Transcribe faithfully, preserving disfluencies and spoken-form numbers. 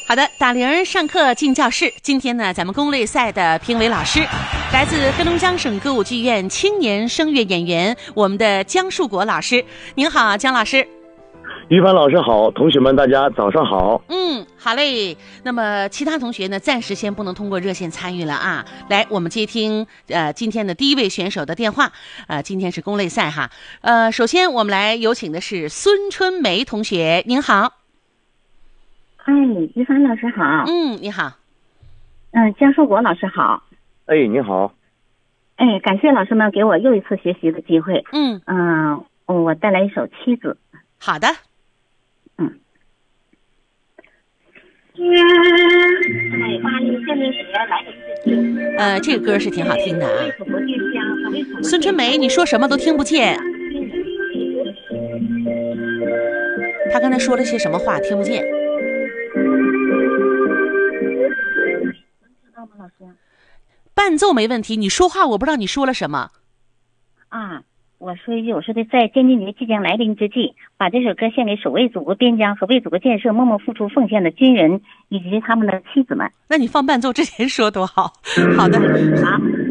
好的，打铃上课进教室。今天呢，咱们公类赛的评委老师来自黑龙江省歌舞剧院青年声乐演员，我们的姜树国老师。您好，姜老师。 于凡老师好，同学们大家早上好。 嗯，好嘞。那么其他同学呢，暂时先不能通过热线参与了啊。来，我们接听呃今天的第一位选手的电话。呃，今天是公类赛哈。呃，首先我们来有请的是孙春梅同学，您好。 嗨，于凡老师好。 嗯，你好。 嗯，姜树国老师好。 哎，你好。 哎，感谢老师们给我又一次学习的机会。 嗯嗯、呃，我带来一首《妻子》。 好的。 嗯。 呃，这个歌是挺好听的啊。孙春梅，你说什么都听不见。他刚才说了些什么话？听不见。 知道吗，老师？ 伴奏没问题，你说话我不知道你说了什么。 啊，我说一句，我说的在建军节即将来临之际，把这首歌献给守卫祖国边疆和为祖国建设默默付出奉献的军人以及他们的妻子们。 那你放伴奏之前说多好。好的。 好。